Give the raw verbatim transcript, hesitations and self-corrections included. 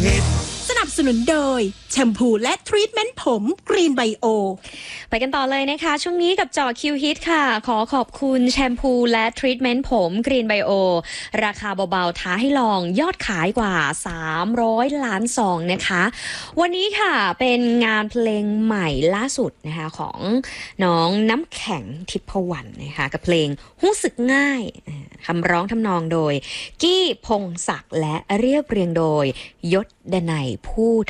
ฮิตสนับสนุนโดยแชมพูและทรีทเมนต์ผมกรีนไบโอไปกันต่อเลยนะคะช่วงนี้กับเจาะคิวฮิตค่ะขอขอบคุณแชมพูและทรีทเมนต์ผมกรีนไบโอราคาเบาๆท้าให้ลองยอดขายกว่าสามร้อยล้านซองนะคะวันนี้ค่ะเป็นงานเพลงใหม่ล่าสุดนะคะของน้องน้ำแข็งทิพวรรณนะคะกับเพลงรู้สึกง่ายคำร้องทำนองโดยกี้พงศักดิ์และเรียบเรียงโดยยศดนัยผู้